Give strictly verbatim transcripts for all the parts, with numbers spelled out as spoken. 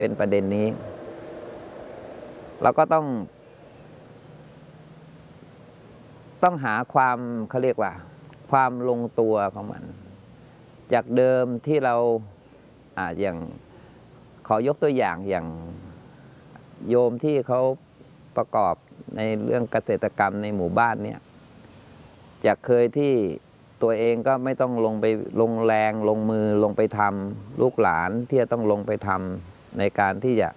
เป็นประเด็นนี้เราก็ต้องต้องหาความเขาเรียกว่าความลงตัวของมันจากเดิมที่เราอ่าอย่างขอยกตัวอย่างอย่างโยมที่เขาประกอบในเรื่องเกษตรกรรมในหมู่บ้านเนี่ยจากเคยที่ตัวเองก็ไม่ต้องลงไปลงแรงลงมือลงไปทำลูกหลานที่จะต้องลงไปทำในการที่จะ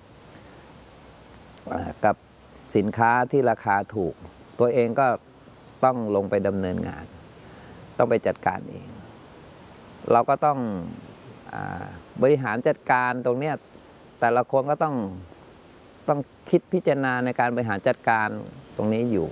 กับสินค้าที่ราคาถูกตัวเองก็ต้องลงไปดำเนินงานต้องไปจัดการเองเราก็ต้องอาบริหารจัดการตรงเนี้ยแต่ละคนก็ต้องต้องคิดพิจารณาในการบริหารจัดการตรงนี้อยู่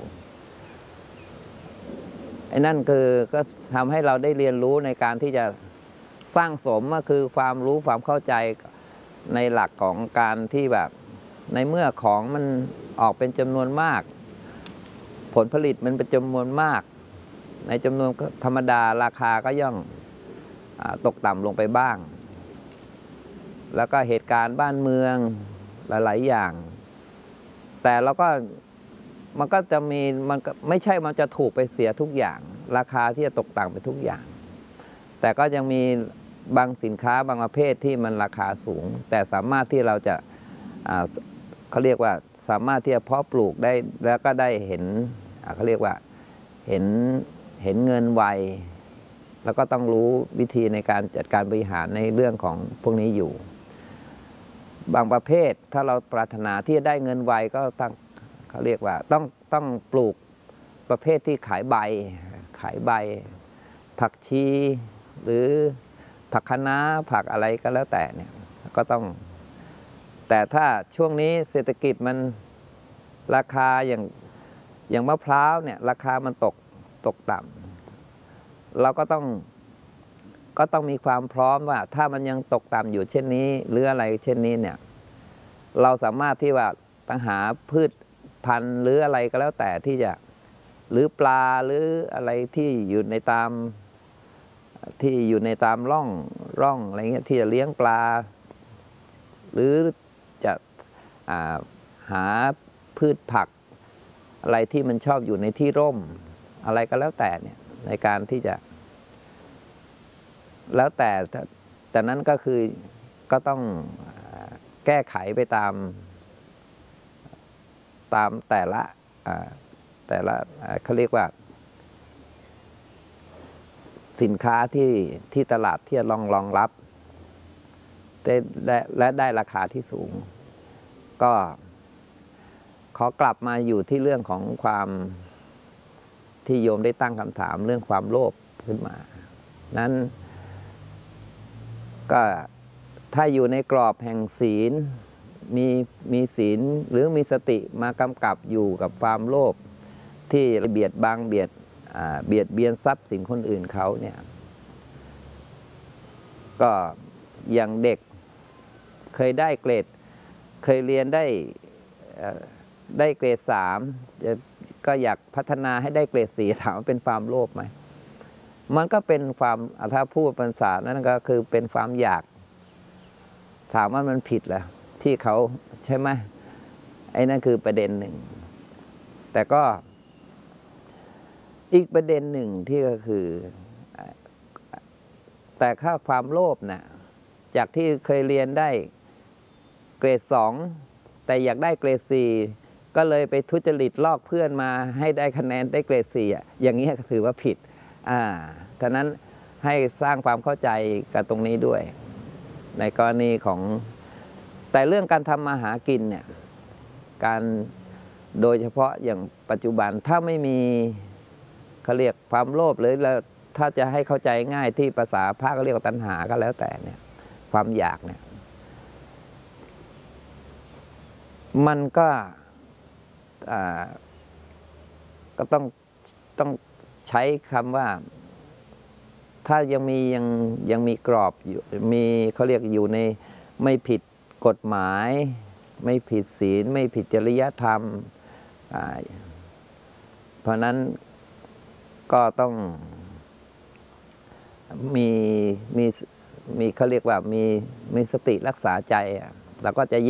ไอ้นั่นคือก็ทำให้เราได้เรียนรู้ในการที่จะสร้างสมก็คือความรู้ความเข้าใจในหลักของการที่แบบในเมื่อของมันออกเป็นจำนวนมากผลผลิตมันเป็นจำนวนมากในจำนวนธรรมดาราคาก็ย่อมตกต่ำลงไปบ้างแล้วก็เหตุการณ์บ้านเมืองหลายๆอย่างแต่เราก็มันก็จะมีมันไม่ใช่มันจะถูกไปเสียทุกอย่างราคาที่จะตกต่ำไปทุกอย่างแต่ก็ยังมีบางสินค้าบางประเภทที่มันราคาสูงแต่สามารถที่เราจะเขาเรียกว่าสามารถที่จะเพาะปลูกได้แล้วก็ได้เห็นเขาเรียกว่าเห็นเห็นเงินไวแล้วก็ต้องรู้วิธีในการจัดการบริหารในเรื่องของพวกนี้อยู่บางประเภทถ้าเราปรารถนาที่จะได้เงินไวก็ต้องเขาเรียกว่าต้องต้องปลูกประเภทที่ขายใบขายใบผักชีหรือผักคะน้าผักอะไรก็แล้วแต่เนี่ยก็ต้องแต่ถ้าช่วงนี้เศรษฐกิจมันราคาอย่างอย่างมะพร้าวเนี่ยราคามันตกตกต่ำเราก็ต้องก็ต้องมีความพร้อมว่าถ้ามันยังตกต่ำอยู่เช่นนี้หรืออะไรเช่นนี้เนี่ยเราสามารถที่ว่าต้องหาพืชพันธุ์หรืออะไรก็แล้วแต่ที่จะหรือปลาหรืออะไรที่อยู่ในตามที่อยู่ในตามร่องร่องอะไรเงี้ยที่จะเลี้ยงปลาหรือจะหาพืชผักอะไรที่มันชอบอยู่ในที่ร่มอะไรก็แล้วแต่เนี่ยในการที่จะแล้วแต่แต่นั้นก็คือก็ต้องแก้ไขไปตามตามแต่ละแต่ละเขาเรียกว่าสินค้าที่ที่ตลาดที่จะรองรองรับได้และได้ราคาที่สูงก็ขอกลับมาอยู่ที่เรื่องของความที่โยมได้ตั้งคำถามเรื่องความโลภขึ้นมานั้นก็ถ้าอยู่ในกรอบแห่งศีลมีมีศีลหรือมีสติมากำกับอยู่กับความโลภที่เบียดบังเบียดเบียดเบียนทรัพย์สินคนอื่นเขาเนี่ยก็อย่างเด็กเคยได้เกรดเคยเรียนได้ได้เกรดสามก็อยากพัฒนาให้ได้เกรดสี่ถามว่าเป็นความโลภไหมมันก็เป็นความถ้าพูดภาษานั้นก็คือเป็นความอยากถามว่ามันผิดเหรอที่เขาใช่ไหมไอ้นั่นคือประเด็นหนึ่งแต่ก็อีกประเด็นหนึ่งที่ก็คือแต่ค่าความโลภนะจากที่เคยเรียนได้เกรดสองแต่อยากได้เกรดสี่ก็เลยไปทุจริตลอกเพื่อนมาให้ได้คะแนนได้เกรดสี่อ่ะอย่างนี้ถือว่าผิดอ่าฉะนั้นให้สร้างความเข้าใจกับตรงนี้ด้วยในกรณีของแต่เรื่องการทำมาหากินเนี่ยการโดยเฉพาะอย่างปัจจุบันถ้าไม่มีเขาเรียกความโลภหรือแล้วถ้าจะให้เข้าใจง่ายที่ภาษาพระก็เรียกว่าตัณหาก็แล้วแต่เนี่ยความอยากเนี่ยมันก็ก็ต้องต้องใช้คำว่าถ้ายังมียังยังมีกรอบอยู่มีเขาเรียกอยู่ในไม่ผิดกฎหมายไม่ผิดศีลไม่ผิดจริยธรรมเพราะนั้นก็ต้องมีมีมีเขาเรียกว่ามีมีสติรักษาใจแล้วก็จะ